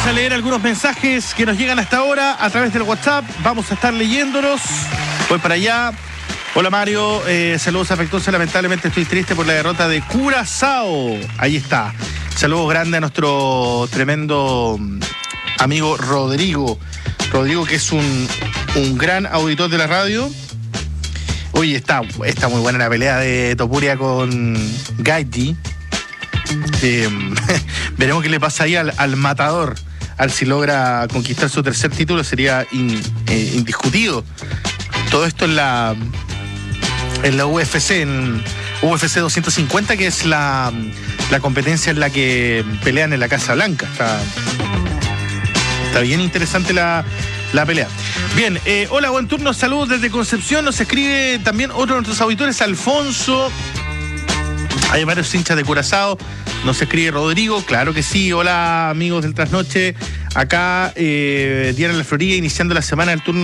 Vamos a leer algunos mensajes que nos llegan hasta ahora a través del WhatsApp. Vamos a estar leyéndolos. Voy para allá. Hola Mario, saludos afectuosos. Lamentablemente estoy triste por la derrota de Curazao. Ahí está. Saludos grandes a nuestro tremendo amigo Rodrigo. Rodrigo, que es un gran auditor de la radio. Oye, está muy buena la pelea de Topuria con Gaiti. Veremos qué le pasa ahí al matador. A ver si logra conquistar su tercer título. Sería indiscutido. Todo esto en la UFC, en UFC 250, que es la competencia en la que pelean en la Casa Blanca. Está bien interesante la pelea. Bien, hola, buen turno, saludos desde Concepción. Nos escribe también otro de nuestros auditores, Alfonso. Hay varios hinchas de Curazao. Nos escribe Rodrigo, claro que sí. Hola, amigos del Trasnoche. Acá, Diana La Florida, iniciando la semana del turno